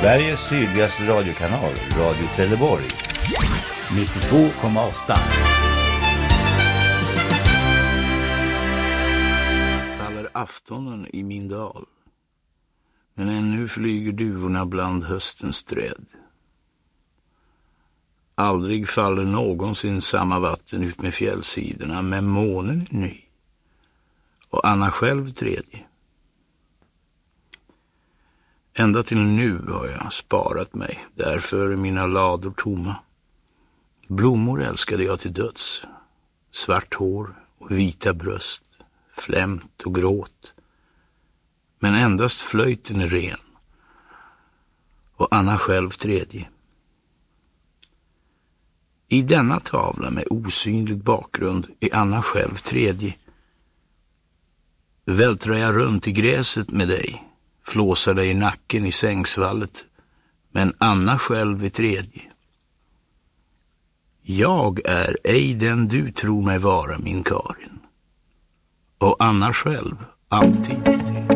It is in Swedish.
Sveriges sydligaste radiokanal, Radio Trelleborg. 92,8. Faller aftonen i min dal, men ännu flyger duvorna bland höstens träd. Aldrig faller någonsin samma vatten ut med fjällsidorna, men månen är ny. Och Anna själv tredje. Ända till nu har jag sparat mig, därför är mina lador tomma. Blommor älskade jag till döds. Svart hår och vita bröst, flämt och gråt. Men endast flöjten är ren. Och Anna själv tredje. I denna tavla med osynlig bakgrund är Anna själv tredje. Vältrar jag runt i gräset med dig, flåsar dig i nacken i sängsvallet, men Anna själv är tredje. Jag är ej den du tror mig vara, min Karin. Och Anna själv alltid tredje.